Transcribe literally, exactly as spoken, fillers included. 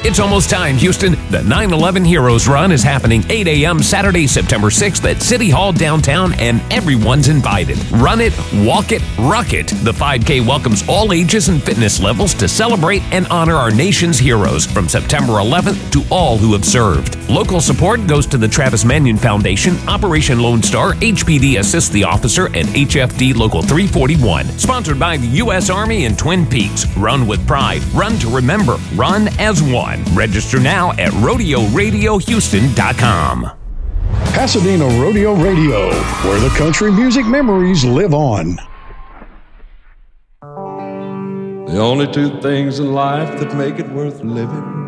It's almost time, Houston. The nine eleven Heroes Run is happening eight a.m. Saturday, September sixth at City Hall downtown, and everyone's invited. Run it, walk it, rock it. The five K welcomes all ages and fitness levels to celebrate and honor our nation's heroes from September eleventh to all who have served. Local support goes to the Travis Manion Foundation, Operation Lone Star, H P D Assist the Officer, and H F D Local three forty-one. Sponsored by the U S Army in Twin Peaks. Run with pride. Run to remember. Run as one. Register now at rodeo radio houston dot com. Pasadena Rodeo Radio, where the country music memories live on. The only two things in life that make it worth living